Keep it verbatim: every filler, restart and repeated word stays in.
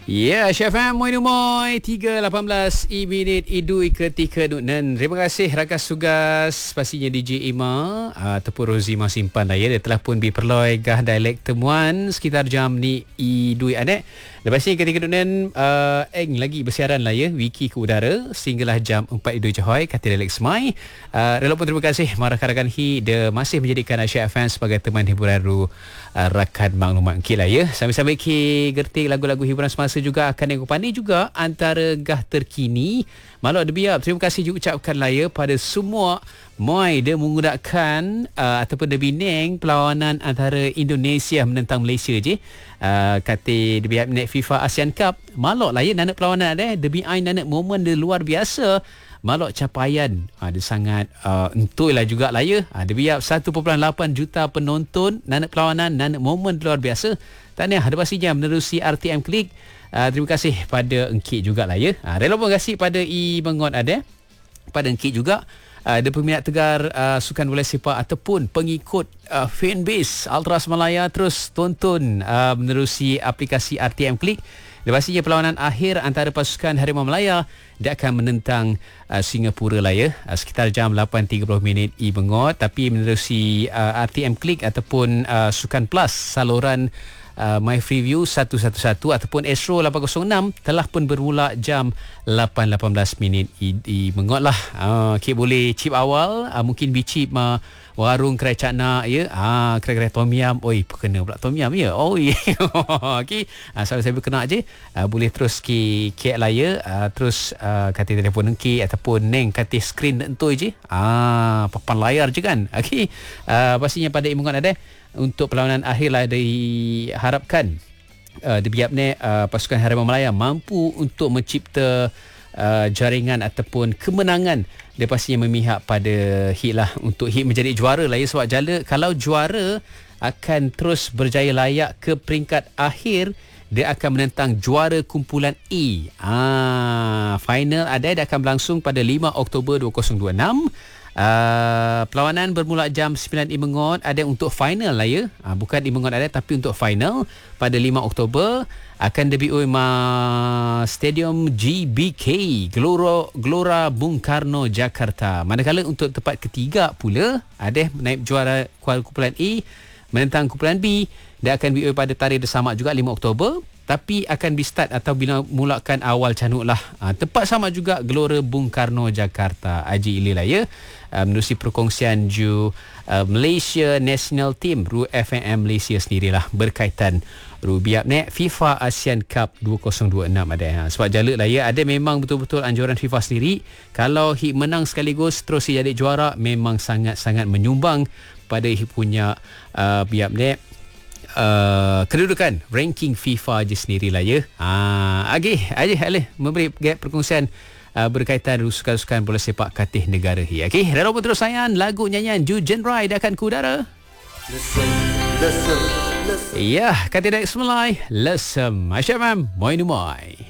Ya, Chef M, Moin Umoy, tiga lapan belas i minit idui ketika nunan. Terima kasih rakan tugas pastinya D J Ima uh, ataupun Rozi Mau Simpan lah ya. Dia telah pun diperloi gah dialek temuan sekitar jam ni idui anek. Lepas ni ketika nunan uh, eng lagi bersiaran lah ya, wiki ke udara sehinggalah jam empat idui Jahoy kata dialek semai. Uh, Relawan pun terima kasih rakan-rakan hi dia masih menjadikan Asyik F M sebagai teman hiburan ru uh, rakan maklumat ki lah ya. Sambil-sambil ki gertik lagu-lagu hiburan semasa juga akan tengok pandai juga antara gah terkini. Malu ada biar terima kasih diucapkan lah ya pada semua moi dia menggunakan uh, ataupun dia bineng perlawanan antara Indonesia menentang Malaysia je. Uh, kata dia biar naik FIFA ASEAN Cup. Malu lah ya nanak perlawanan ada demi ai nanak momen dia luar biasa. Malu capaian ha, dia sangat uh, entui lah jugalah ya. Ha, dia biar satu perpuluhan lapan juta penonton nanak perlawanan nanak momen luar biasa. Tahniah ada pastinya menerusi R T M Klik. Uh, terima kasih pada Enkit jugalah ya. Uh, rela pun kasih pada I Mengot ada. Pada Enkit juga. Uh, ada peminat tegar uh, sukan bola sepak ataupun pengikut uh, fanbase Ultras Malaya terus tonton uh, menerusi aplikasi R T M Klik. Lepastinya perlawanan akhir antara pasukan Harimau Malaya dia akan menentang uh, Singapura lah ya. Uh, sekitar jam lapan tiga puluh minit I Mengot. Tapi menerusi uh, R T M Klik ataupun uh, Sukan Plus saluran Uh, My Freeview seratus sebelas ataupun Astro lapan kosong enam telah pun bermula jam lapan lapan belas minit i, i Mengot lah. Uh, okay, boleh chip awal, uh, mungkin bicip uh, warung kerai cakna ya. Ah, kerai-kerai tom yam. Oi, kena pula tom yam ya. Oi. Okey. Ah, saya saya kena aje. Uh, boleh terus ki K L lah ya. Uh, terus uh, kata telefon engki ataupun neng kata skrin entoi je. Ah, papan layar je kan. Okey. Uh, pastinya pada I Mengot ada untuk perlawanan akhir lah diharapkan uh, di biap ni uh, pasukan Harimau Malaya mampu untuk mencipta uh, jaringan ataupun kemenangan. Dia pastinya memihak pada hit lah untuk hit menjadi juara lah ya. Sebab jala kalau juara akan terus berjaya layak ke peringkat akhir, dia akan menentang juara kumpulan E. Ah, final ada dia akan berlangsung pada lima Oktober dua ribu dua puluh enam. Uh, perlawanan bermula jam sembilan I Mengot ada untuk final lah ya. Uh, bukan I Mengot ada tapi untuk final pada lima Oktober akan debut ma Stadium G B K Gelora Gelora Bung Karno Jakarta. Manakala untuk tempat ketiga pula ada naib juara kumpulan A menentang kumpulan B. Dia akan debut pada tarikh sama juga lima Oktober. Tapi akan di-start atau bila mulakan awal canuk lah. Ha, tempat sama juga Gelora Bung Karno Jakarta. Haji Ili lah ya. Uh, menerusi perkongsian Ju uh, Malaysia National Team Ru F M M Malaysia sendirilah berkaitan Ru biap nek FIFA ASEAN Cup dua ribu dua puluh enam ada. Ha, sebab jala lah ya. Ada memang betul-betul anjuran FIFA sendiri. Kalau hit menang sekaligus terus jadi juara memang sangat-sangat menyumbang pada hit punya uh, biap nek Uh, kedudukan ranking FIFA je sendirilah ya. Ah, okey, aje alih memberi gap perkongsian uh, berkaitan sukan-sukan bola sepak katih negara hi. Okey, rela pun terus sayang lagu nyanyian Ju Genre akan ke udara. Listen, listen, listen. Ya, kata dak semelai, lesem. Asyam, Moin Umai.